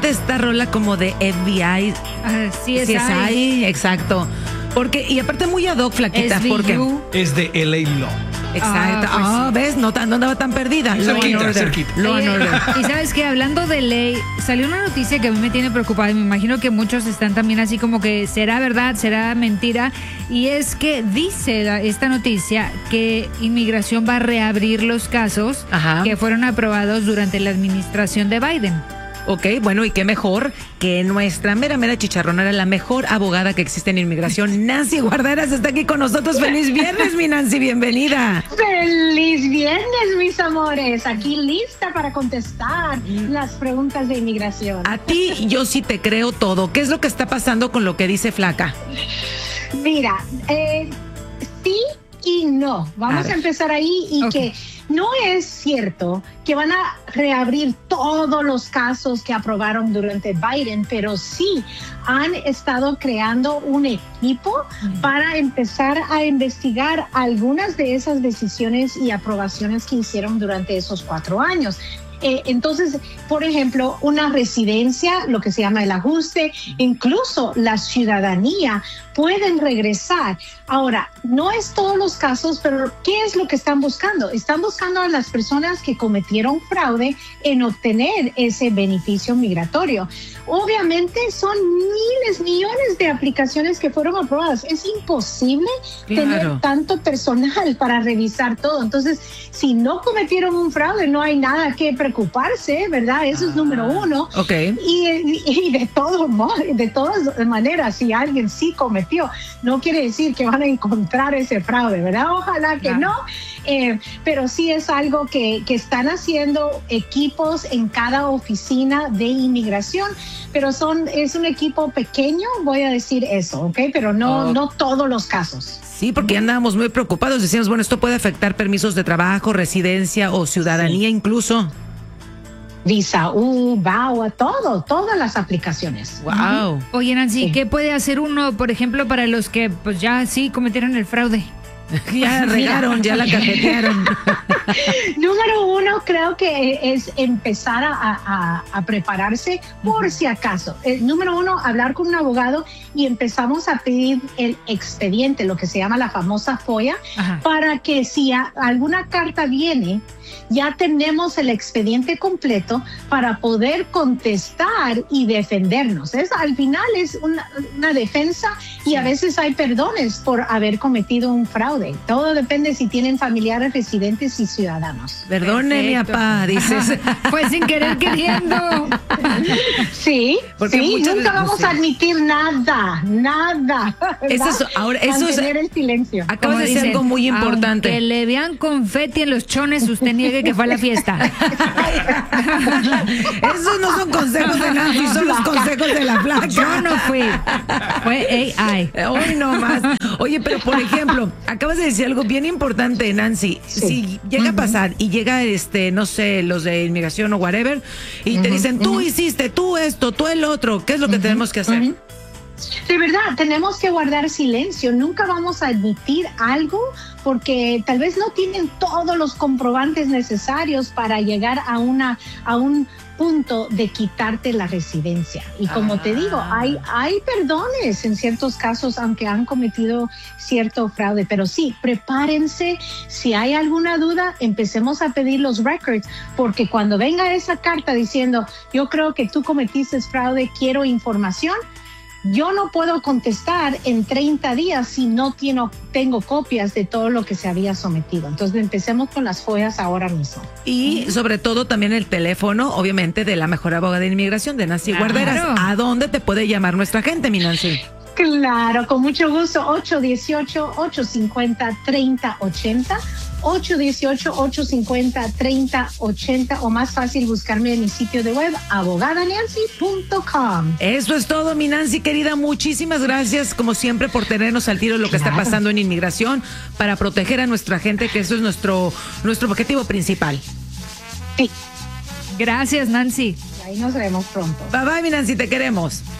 siente esta rola como de FBI. CSI. Exacto. Porque, y aparte muy ad hoc, flaquita, SVU. porque... Es de LA Law. Exacto. Pues ¿Ves? No andaba tan perdida. Cerquita. Law and Order. Y sabes que hablando de ley, salió una noticia que a mí me tiene preocupada y me imagino que muchos están también así como que será verdad, será mentira. Y es que dice esta noticia que inmigración va a reabrir los casos Ajá. que fueron aprobados durante la administración de Biden. Ok, bueno, y qué mejor que nuestra mera chicharronera, la mejor abogada que existe en inmigración, Nancy Guarderas, está aquí con nosotros. ¡Feliz viernes, mi Nancy! ¡Bienvenida! Feliz viernes, mis amores. Aquí lista para contestar las preguntas de inmigración. A ti yo sí te creo todo. ¿Qué es lo que está pasando con lo que dice Flaca? Mira, sí y no. Vamos a empezar ahí y que no es cierto que van a reabrir todos los casos que aprobaron durante Biden, pero sí han estado creando un equipo para empezar a investigar algunas de esas decisiones y aprobaciones que hicieron durante esos 4 años. Entonces, por ejemplo, una residencia, lo que se llama el ajuste, incluso la ciudadanía, pueden regresar. Ahora, no es todos los casos, pero ¿qué es lo que están buscando? Están buscando a las personas que cometieron fraude en obtener ese beneficio migratorio. Obviamente son millones de aplicaciones que fueron aprobadas. Es imposible tener tanto personal para revisar todo. Entonces, si no cometieron un fraude, no hay nada que preocuparse, ¿verdad? Eso es número uno. Okay. Y de todas maneras, si alguien sí cometió, no quiere decir que van a encontrar ese fraude, ¿verdad? Ojalá que no. Pero sí es algo que están haciendo equipos en cada oficina de inmigración, pero es un equipo pequeño, voy a decir eso, ¿ok? Pero no todos los casos. Sí, porque ya andábamos muy preocupados. Decíamos, bueno, esto puede afectar permisos de trabajo, residencia o ciudadanía incluso. Visa VAWA, todas las aplicaciones. Wow. Oye, Nancy, ¿qué puede hacer uno, por ejemplo, para los que pues ya sí cometieron el fraude? Ya regaron, ya la cajetearon. Número uno, creo que es empezar a prepararse por si acaso. Número uno, hablar con un abogado y empezamos a pedir el expediente, lo que se llama la famosa FOIA, para que si alguna carta viene, ya tenemos el expediente completo para poder contestar y defendernos. Al final es una defensa y a veces hay perdones por haber cometido un fraude. Todo depende si tienen familiares residentes y ciudadanos. Perdone, mi papá, dices. Fue sin querer queriendo. Sí, porque nunca vamos a admitir nada. Eso es el silencio. Acabas de decir algo muy importante. Que le vean confeti en los chones, usted niegue que fue a la fiesta. Esos no son consejos de Nancy, son los consejos de la Flaca. Yo no fui, fue AI. Hoy no más. Oye, pero por ejemplo, acabas de decir algo bien importante, Nancy. Sí. Si llega a pasar y llega, no sé, los de inmigración o whatever, y te dicen, tú hiciste, tú esto, tú el otro, ¿qué es lo que tenemos que hacer? De verdad, tenemos que guardar silencio. Nunca vamos a admitir algo porque tal vez no tienen todos los comprobantes necesarios para llegar a un punto de quitarte la residencia. Y como te digo, hay perdones en ciertos casos, aunque han cometido cierto fraude. Pero sí, prepárense. Si hay alguna duda, empecemos a pedir los records, porque cuando venga esa carta diciendo, yo creo que tú cometiste fraude, quiero información, yo no puedo contestar en 30 días si no tengo copias de todo lo que se había sometido. Entonces empecemos con las FOIAs ahora mismo. Y sobre todo también el teléfono, obviamente, de la mejor abogada de inmigración, de Nancy Guarderas. ¿A dónde te puede llamar nuestra gente, mi Nancy? Claro, con mucho gusto. 818-850-3080. 818-850-3080 o más fácil buscarme en mi sitio de web abogadanancy.com. Eso es todo, mi Nancy querida, muchísimas gracias como siempre por tenernos al tiro de lo que está pasando en inmigración para proteger a nuestra gente, que eso es nuestro objetivo principal. Sí. Gracias, Nancy. Ahí nos vemos pronto. Bye bye, mi Nancy, te queremos.